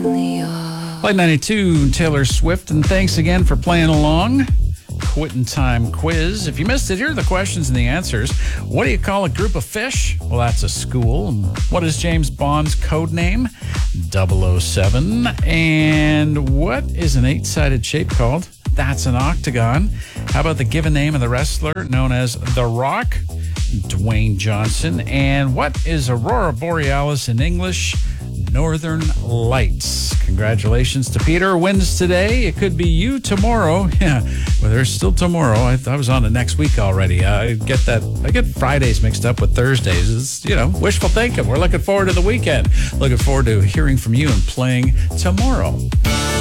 Flight 92, Taylor Swift, and thanks again for playing along. Quitting Time Quiz. If you missed it, here are the questions and the answers. What do you call a group of fish? Well, that's a school. What is James Bond's code name? 007. And what is an 8-sided shape called? That's an octagon. How about the given name of the wrestler known as The Rock? Dwayne Johnson. And what is Aurora Borealis in English? Northern Lights. Congratulations to Peter. Wins today. It could be you tomorrow. Yeah, well, there's still tomorrow. I was on it next week already. I get Fridays mixed up with Thursdays. It's, wishful thinking. We're looking forward to the weekend. Looking forward to hearing from you and playing tomorrow.